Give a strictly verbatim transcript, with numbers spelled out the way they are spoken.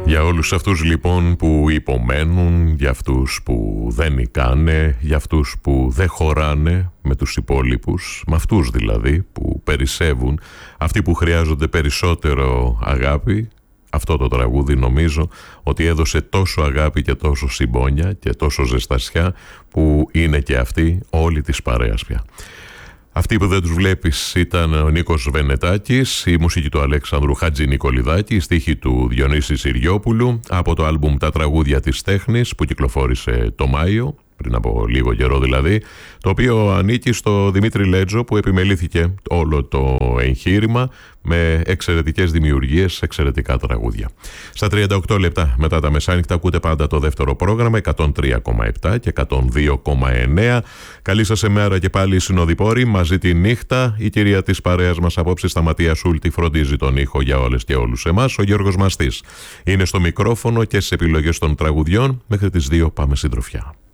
Για όλους αυτούς λοιπόν που υπομένουν, για αυτούς που δεν νικάνε, για αυτούς που δεν χωράνε με τους υπόλοιπους, με αυτούς δηλαδή που περισσεύουν, αυτοί που χρειάζονται περισσότερο αγάπη, αυτό το τραγούδι νομίζω ότι έδωσε τόσο αγάπη και τόσο συμπόνια και τόσο ζεστασιά που είναι και αυτοί όλοι της παρέας πια. Αυτοί που δεν τους βλέπεις ήταν ο Νίκος Βενετάκης, η μουσική του Αλέξανδρου Χατζηνικολιδάκη, η στίχη του Διονύση Συριόπουλου από το άλμπουμ «Τα τραγούδια της τέχνης» που κυκλοφόρησε το Μάιο, πριν από λίγο καιρό δηλαδή, το οποίο ανήκει στο Δημήτρη Λέτζο που επιμελήθηκε όλο το εγχείρημα με εξαιρετικές δημιουργίες, εξαιρετικά τραγούδια. Στα τριάντα οκτώ λεπτά μετά τα μεσάνυχτα ακούτε πάντα το δεύτερο πρόγραμμα εκατόν τρία κόμμα επτά και εκατόν δύο κόμμα εννέα. Καλή σας ημέρα και πάλι οι συνοδοιπόροι μαζί τη νύχτα. Η κυρία της παρέας μας απόψε, Σταματία Σούλτη, φροντίζει τον ήχο για όλες και όλους εμάς. Ο Γιώργος Μαστής είναι στο μικρόφωνο και στις επιλογές των τραγουδιών. Μέχρι τις δύο πάμε συντροφιά.